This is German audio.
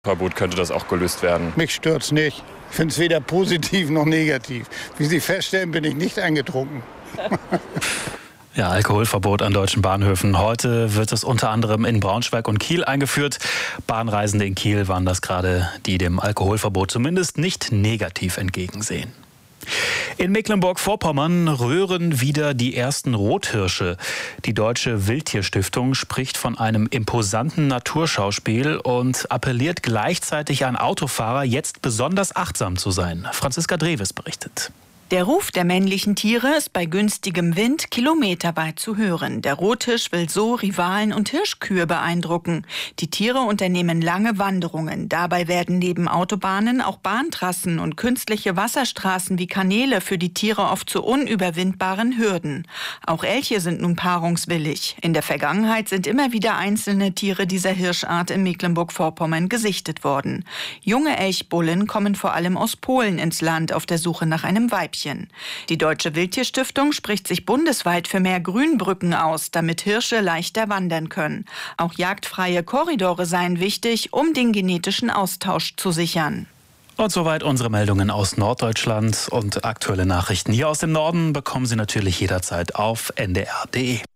Verbot könnte das auch gelöst werden. Mich stört's nicht. Ich finde es weder positiv noch negativ. Wie Sie feststellen, bin ich nicht eingetrunken. Ja, Alkoholverbot an deutschen Bahnhöfen. Heute wird es unter anderem in Braunschweig und Kiel eingeführt. Bahnreisende in Kiel waren das gerade, die dem Alkoholverbot zumindest nicht negativ entgegensehen. In Mecklenburg-Vorpommern röhren wieder die ersten Rothirsche. Die Deutsche Wildtierstiftung spricht von einem imposanten Naturschauspiel und appelliert gleichzeitig an Autofahrer, jetzt besonders achtsam zu sein. Franziska Dreves berichtet. Der Ruf der männlichen Tiere ist bei günstigem Wind kilometerweit zu hören. Der Rothirsch will so Rivalen und Hirschkühe beeindrucken. Die Tiere unternehmen lange Wanderungen. Dabei werden neben Autobahnen auch Bahntrassen und künstliche Wasserstraßen wie Kanäle für die Tiere oft zu unüberwindbaren Hürden. Auch Elche sind nun paarungswillig. In der Vergangenheit sind immer wieder einzelne Tiere dieser Hirschart in Mecklenburg-Vorpommern gesichtet worden. Junge Elchbullen kommen vor allem aus Polen ins Land auf der Suche nach einem Weibchen. Die Deutsche Wildtierstiftung spricht sich bundesweit für mehr Grünbrücken aus, damit Hirsche leichter wandern können. Auch jagdfreie Korridore seien wichtig, um den genetischen Austausch zu sichern. Und soweit unsere Meldungen aus Norddeutschland und aktuelle Nachrichten hier aus dem Norden bekommen Sie natürlich jederzeit auf ndr.de.